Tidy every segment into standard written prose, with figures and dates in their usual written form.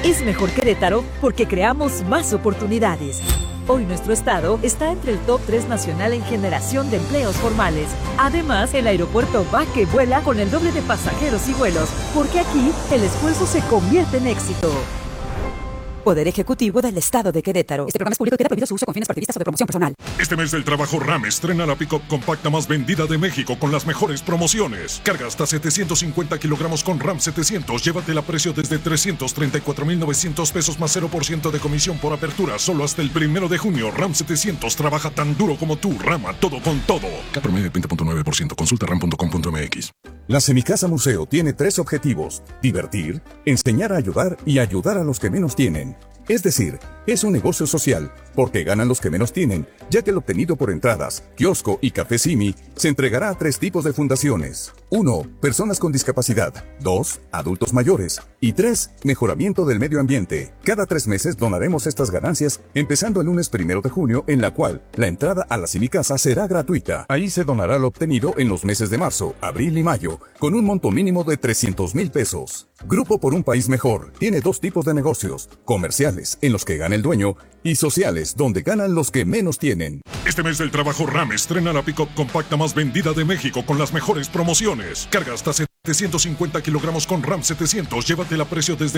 Es mejor Querétaro porque creamos más oportunidades. Hoy nuestro estado está entre el top 3 nacional en generación de empleos formales. Además, el aeropuerto va que vuela con el doble de pasajeros y vuelos, porque aquí el esfuerzo se convierte en éxito. Poder Ejecutivo del Estado de Querétaro. Este programa es público y queda prohibido su uso con fines partidistas o de promoción personal. Este mes del trabajo RAM estrena la pick-up compacta más vendida de México con las mejores promociones. Carga hasta 750 kilogramos con RAM 700. Llévatela a precio desde 334,900 pesos más 0% de comisión por apertura. Solo hasta el 1 de junio. RAM 700 trabaja tan duro como tú. Rama todo con todo. Cat promedio de 20.9%. Consulta ram.com.mx. La Semicasa Museo tiene 3 objetivos: divertir, enseñar a ayudar y ayudar a los que menos tienen. Es decir, es un negocio social, porque ganan los que menos tienen, ya que el obtenido por entradas, kiosco y café Simi se entregará a 3 tipos de fundaciones. 1. Personas con discapacidad. 2. Adultos mayores. Y 3. Mejoramiento del medio ambiente. Cada 3 meses donaremos estas ganancias, empezando el lunes 1 de junio, en la cual la entrada a la Semicasa será gratuita. Ahí se donará lo obtenido en los meses de marzo, abril y mayo, con un monto mínimo de 300,000 pesos. Grupo por un País Mejor tiene 2 tipos de negocios: comerciales, en los que gana el dueño, y sociales, donde ganan los que menos tienen. Este mes del trabajo RAM estrena la pick-up compacta más vendida de México con las mejores promociones. Carga hasta 750 kilogramos con RAM 700. Llévatela a precio desde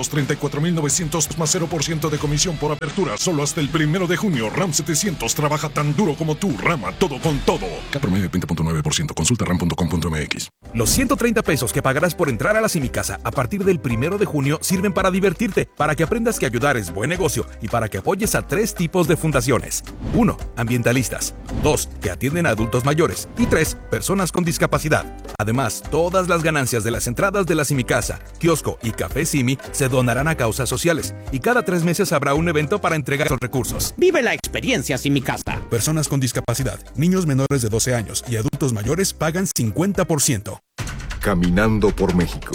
334,900 más 0% de comisión por apertura. Solo hasta el 1 de junio. RAM 700 trabaja tan duro como tú. Rama todo con todo. Cat promedio de 20.9%. Consulta ram.com.mx. Los 130 pesos que pagarás por entrar a la Semicasa a partir del 1 de junio sirven para divertirte, para que aprendas que ayudar es buen negocio y para que apoyes a 3 tipos de fundaciones. 1. Ambientalistas. 2. Que atienden a adultos mayores. Y 3. Personas con discapacidad. Además, todas las ganancias de las entradas de la Semicasa, kiosco y café Simi se donarán a causas sociales. Y cada 3 meses habrá un evento para entregar los recursos. Vive la experiencia Semicasa. Personas con discapacidad, niños menores de 12 años y adultos mayores pagan 50%. Caminando por México.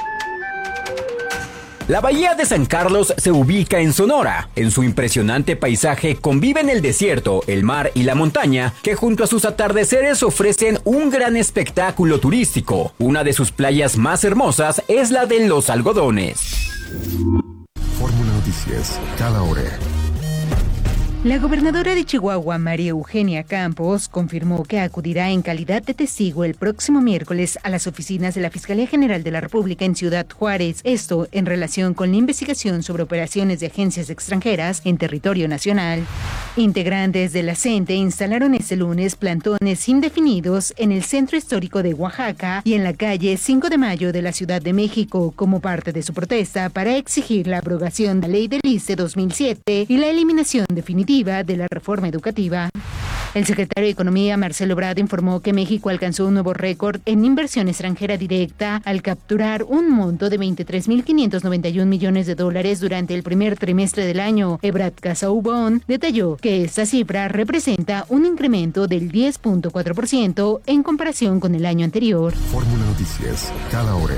La Bahía de San Carlos se ubica en Sonora. En su impresionante paisaje conviven el desierto, el mar y la montaña, que junto a sus atardeceres ofrecen un gran espectáculo turístico. Una de sus playas más hermosas es la de Los Algodones. Fórmula Noticias, cada hora. La gobernadora de Chihuahua, María Eugenia Campos, confirmó que acudirá en calidad de testigo el próximo miércoles a las oficinas de la Fiscalía General de la República en Ciudad Juárez. Esto en relación con la investigación sobre operaciones de agencias extranjeras en territorio nacional. Integrantes de la CENTE instalaron este lunes plantones indefinidos en el centro histórico de Oaxaca y en la calle 5 de Mayo de la Ciudad de México como parte de su protesta para exigir la abrogación de la Ley del ISSSTE 2007 y la eliminación definitiva de la reforma educativa. El secretario de Economía, Marcelo Ebrard, informó que México alcanzó un nuevo récord en inversión extranjera directa al capturar un monto de $23,591 millones durante el primer trimestre del año. Ebrard Casaubon detalló que esta cifra representa un incremento del 10.4% en comparación con el año anterior. Fórmula Noticias, cada hora.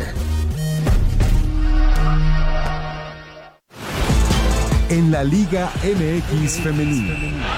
En la Liga MX Femenil.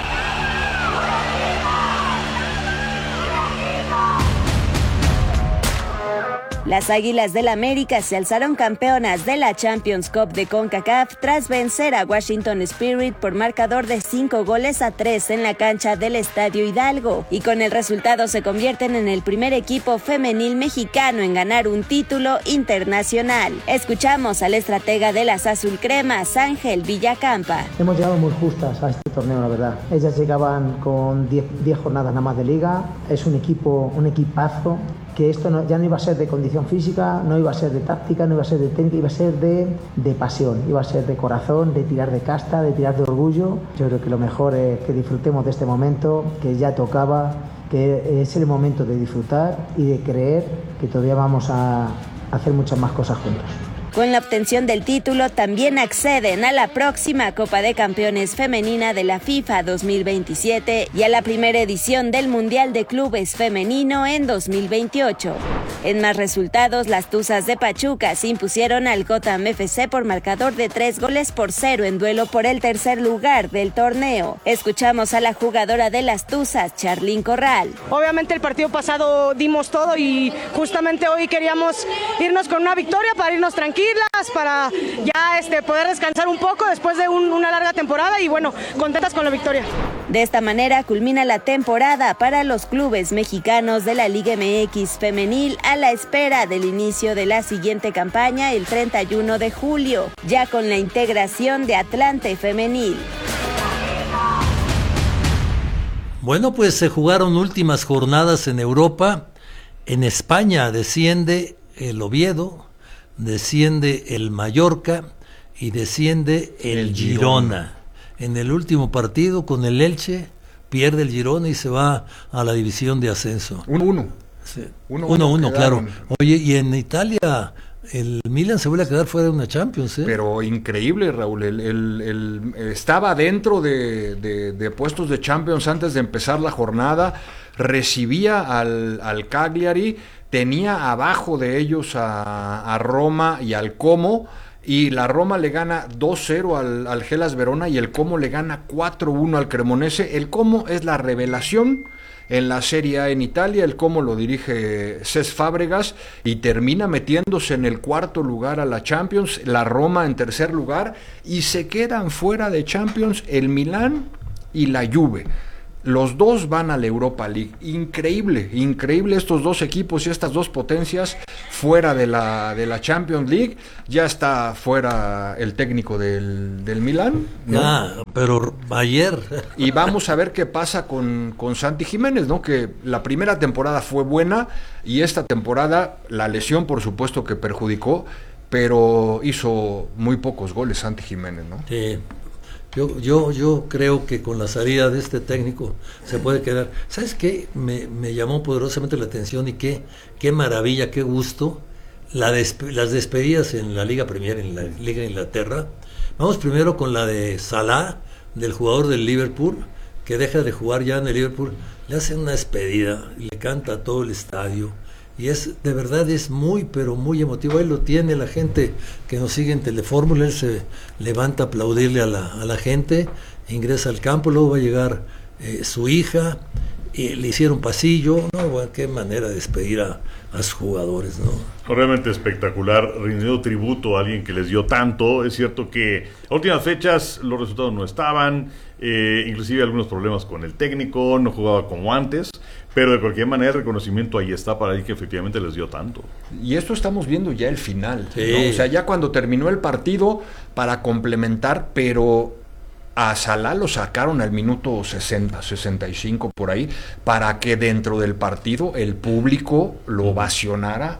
Las Águilas del América se alzaron campeonas de la Champions Cup de CONCACAF tras vencer a Washington Spirit por marcador de 5-3 en la cancha del Estadio Hidalgo, y con el resultado se convierten en el primer equipo femenil mexicano en ganar un título internacional. Escuchamos al estratega de las azulcremas, Ángel Villacampa. Hemos llegado muy justas a este torneo, la verdad. Ellas llegaban con 10 jornadas nada más de liga. Es un equipazo, que esto ya no iba a ser de condición física, no iba a ser de táctica, no iba a ser de técnica, iba a ser de pasión, iba a ser de corazón, de tirar de casta, de tirar de orgullo. Yo creo que lo mejor es que disfrutemos de este momento, que ya tocaba, que es el momento de disfrutar y de creer que todavía vamos a hacer muchas más cosas juntos. Con la obtención del título también acceden a la próxima Copa de Campeones Femenina de la FIFA 2027 y a la primera edición del Mundial de Clubes Femenino en 2028. En más resultados, las Tuzas de Pachuca se impusieron al Gotham FC por marcador de 3-0 en duelo por el tercer lugar del torneo. Escuchamos a la jugadora de las Tuzas, Charlín Corral. Obviamente el partido pasado dimos todo y justamente hoy queríamos irnos con una victoria para irnos tranquilos tranquilas, para ya poder descansar un poco después de una larga temporada y bueno, contentas con la victoria. De esta manera culmina la temporada para los clubes mexicanos de la Liga MX femenil a la espera del inicio de la siguiente campaña el 31 de julio, ya con la integración de Atlante femenil. Bueno, pues se jugaron últimas jornadas en Europa. En España desciende el Oviedo, desciende el Mallorca y desciende el Girona. En el último partido con el Elche pierde el Girona y se va a la división de ascenso. 1-1. Sí. 1-1, claro. Oye, y en Italia el Milan se vuelve a quedar fuera de una Champions, ¿eh? Pero increíble, Raúl. El estaba dentro de puestos de Champions antes de empezar la jornada, recibía al Cagliari, tenía abajo de ellos a Roma y al Como, y la Roma le gana 2-0 al Hellas Verona y el Como le gana 4-1 al Cremonese. El Como es la revelación en la Serie A en Italia. El Como lo dirige Cesc Fábregas y termina metiéndose en el cuarto lugar a la Champions, la Roma en tercer lugar, y se quedan fuera de Champions el Milán y la Juve. Los dos van a la Europa League. Increíble estos dos equipos y estas dos potencias fuera de la Champions League. Ya está fuera el técnico del Milán, ¿no? Pero ayer. Y vamos a ver qué pasa con Santi Jiménez, ¿no? Que la primera temporada fue buena y esta temporada la lesión por supuesto que perjudicó, pero hizo muy pocos goles Santi Jiménez, ¿no? Sí. Yo creo que con la salida de este técnico se puede quedar. ¿Sabes qué? Me llamó poderosamente la atención y qué maravilla, qué gusto las despedidas en la Liga Premier, en la Liga de Inglaterra. Vamos primero con la de Salah, del jugador del Liverpool, que deja de jugar ya en el Liverpool. Le hacen una despedida, le canta a todo el estadio. Y de verdad es muy, pero muy emotivo. Ahí lo tiene la gente que nos sigue en Telefórmula. Él se levanta a aplaudirle a la gente, ingresa al campo, luego va a llegar su hija, y le hicieron pasillo. No, bueno, qué manera de despedir a sus jugadores, ¿no? Realmente espectacular, rindiendo tributo a alguien que les dio tanto. Es cierto que a últimas fechas los resultados no estaban, inclusive algunos problemas con el técnico, no jugaba como antes, pero de cualquier manera el reconocimiento ahí está para alguien que efectivamente les dio tanto. Y esto estamos viendo ya el final, sí, ¿no? O sea, ya cuando terminó el partido para complementar, pero a Salah lo sacaron al minuto 60, 65 por ahí, para que dentro del partido el público lo ovacionara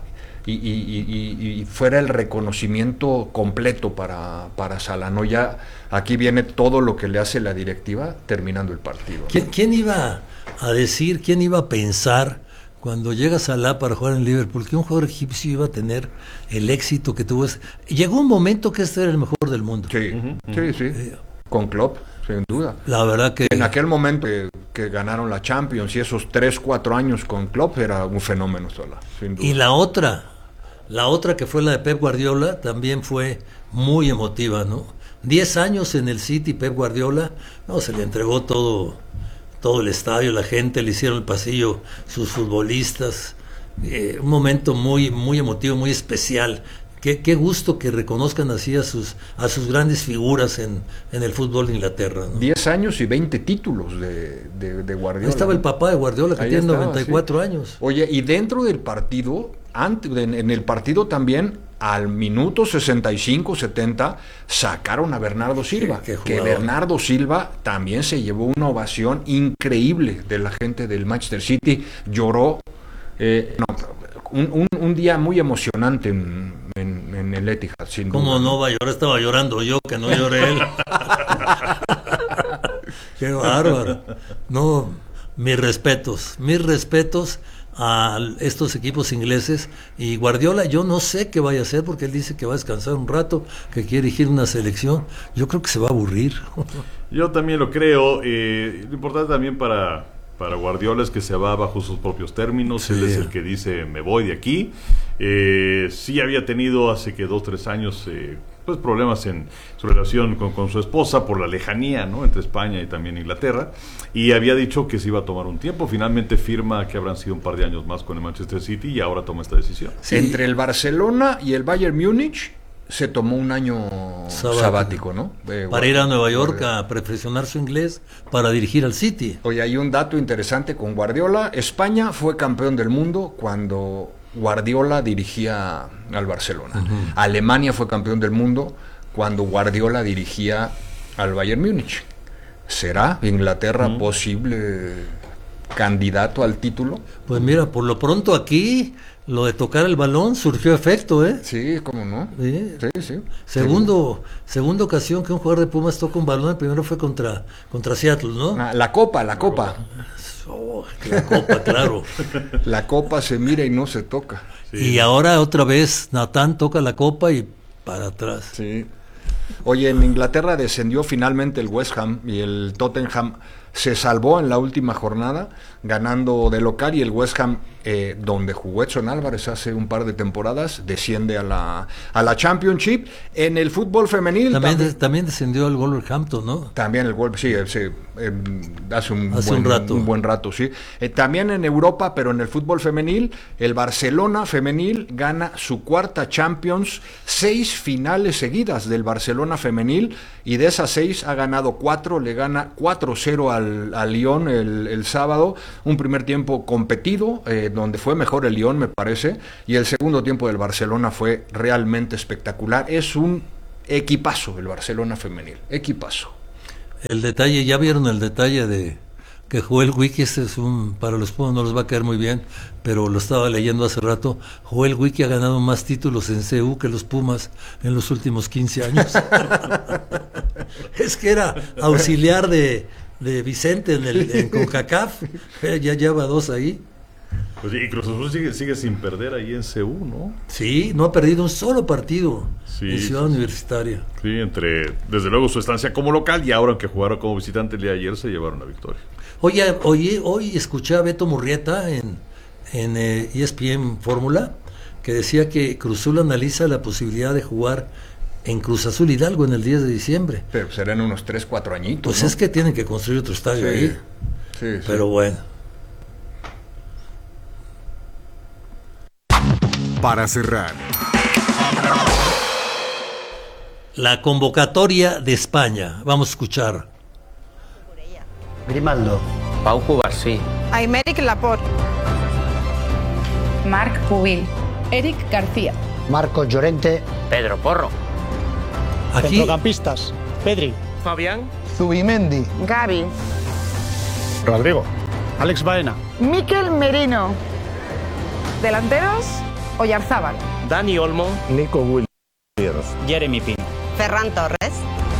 y fuera el reconocimiento completo para Salah, ¿no? Ya aquí viene todo lo que le hace la directiva terminando el partido, ¿no? ¿Quién iba a decir, quién iba a pensar cuando llega Salah para jugar en Liverpool que un jugador egipcio iba a tener el éxito que tuvo? Llegó un momento que este era el mejor del mundo. Sí, sí. Con Klopp, sin duda. La verdad que... En aquel momento que ganaron la Champions y esos 3-4 años con Klopp era un fenómeno Salah, sin duda. Y la otra que fue la de Pep Guardiola también fue muy emotiva, ¿no? 10 años en el City, Pep Guardiola, no, se le entregó todo el estadio, la gente, le hicieron el pasillo sus futbolistas, un momento muy, muy emotivo, muy especial. Qué gusto que reconozcan así a sus grandes figuras en el fútbol de Inglaterra, ¿no? 10 años y 20 títulos de Guardiola. Ahí estaba el papá de Guardiola, que tiene 94 años. Oye, y dentro del partido, en el partido también, al minuto 65-70, sacaron a Bernardo Silva. Que Bernardo Silva también se llevó una ovación increíble de la gente del Manchester City. Lloró. Un día muy emocionante en el Etihad, sin duda. ¿Cómo no va a llorar? Estaba llorando yo, que no lloré él. Qué bárbaro. No, mis respetos a estos equipos ingleses. Y Guardiola, yo no sé qué vaya a hacer, porque él dice que va a descansar un rato, que quiere dirigir una selección. Yo creo que se va a aburrir. Yo también lo creo. Lo importante también para Guardiola es que se va bajo sus propios términos. Sí. Él es el que dice, me voy de aquí. Sí había tenido hace que 2-3 años pues problemas en su relación con su esposa por la lejanía, ¿no?, entre España y también Inglaterra, y había dicho que se iba a tomar un tiempo. Finalmente firma que habrán sido un par de años más con el Manchester City y ahora toma esta decisión. Sí. Entre el Barcelona y el Bayern Múnich se tomó un año sabático, ¿no? Para ir a Nueva York a perfeccionar su inglés para dirigir al City. Oye, hay un dato interesante con Guardiola. España fue campeón del mundo cuando Guardiola dirigía al Barcelona. Alemania fue campeón del mundo cuando Guardiola dirigía al Bayern Múnich. ¿Será Inglaterra posible candidato al título? Pues mira, por lo pronto aquí lo de tocar el balón surgió efecto, ¿eh? Sí, ¿cómo no? Sí. Segunda ocasión que un jugador de Pumas toca un balón, el primero fue contra Seattle, ¿no? La copa. La copa, claro. La copa se mira y no se toca. Sí. Y ahora otra vez Natán toca la copa y para atrás. Sí. Oye, en Inglaterra descendió finalmente el West Ham y el Tottenham se salvó en la última jornada ganando de local, y el West Ham, donde jugó Edson Álvarez hace un par de temporadas, desciende a la Championship. En el fútbol femenil también descendió el Wolverhampton, ¿no? También el Wolverhampton, hace un buen rato, sí. También en Europa, pero en el fútbol femenil, el Barcelona femenil gana su cuarta Champions, 6 finales seguidas del Barcelona femenil, y de esas 6 ha ganado 4, le gana 4-0 al Lyon el sábado, un primer tiempo competido, donde fue mejor el Lyon, me parece, y el segundo tiempo del Barcelona fue realmente espectacular. Es un equipazo el Barcelona femenil, equipazo. El detalle, ya vieron el detalle de que Joel Wiki, para los Pumas no les va a caer muy bien, pero lo estaba leyendo hace rato. Joel Wiki ha ganado más títulos en CU que los Pumas en los últimos 15 años. Es que era auxiliar de Vicente en CONCACAF, ya lleva 2 ahí. Pues y Cruz Azul sigue sin perder ahí en CU, ¿no? Sí, no ha perdido un solo partido en Ciudad Universitaria. Sí, desde luego su estancia como local, y ahora aunque jugaron como visitante el día de ayer, se llevaron la victoria. Oye, hoy escuché a Beto Murrieta en ESPN Fórmula, que decía que Cruz Azul analiza la posibilidad de jugar en Cruz Azul Hidalgo en el 10 de diciembre. Pero serán unos 3-4 añitos. Pues ¿no? Es que tienen que construir otro estadio ahí. Sí. Pero bueno. Para cerrar, la convocatoria de España. Vamos a escuchar. Grimaldo, Pau Cubarsí, Aymeric Laporte, Marc Pubil, Eric García, Marcos Llorente, Pedro Porro. Aquí. Centrocampistas: Pedri, Fabián, Zubimendi, Gavi, Rodrigo, Alex Baena, Mikel Merino. Delanteros: Oyarzábal, Dani Olmo, Nico Williams, Jeremy Pino, Ferran Torres,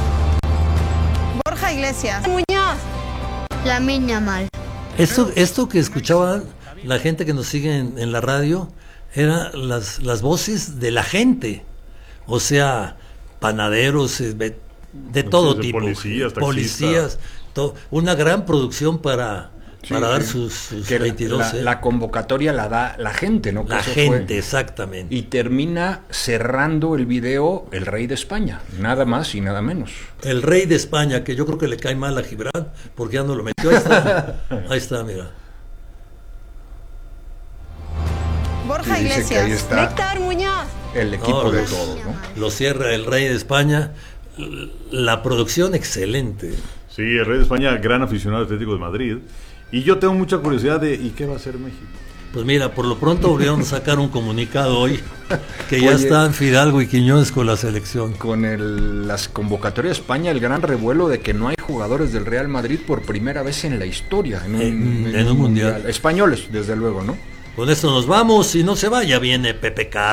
Borja Iglesias, Muñoz, Lamine Yamal. Esto que escuchaban la gente que nos sigue en la radio eran las voces de la gente, o sea, panaderos, de todo tipo, policías, una gran producción para dar sus 22. La convocatoria la da la gente, ¿no? La gente, exactamente. Y termina cerrando el video el rey de España, nada más y nada menos. El rey de España, que yo creo que le cae mal a Gibran, porque ya no lo metió. Ahí está, mira. Borja Iglesias, Víctor Muñoz. El equipo de todos, ¿no? Lo cierra el rey de España. La producción excelente. Sí, el rey de España, gran aficionado al Atlético de Madrid. Y yo tengo mucha curiosidad de ¿y qué va a hacer México? Pues mira, por lo pronto volvieron a sacar un comunicado hoy que ya están Fidalgo y Quiñones con la selección. Con las convocatorias de España, el gran revuelo de que no hay jugadores del Real Madrid por primera vez en la historia en un mundial. Españoles, desde luego, ¿no? Con esto nos vamos y no se vaya, viene PPK.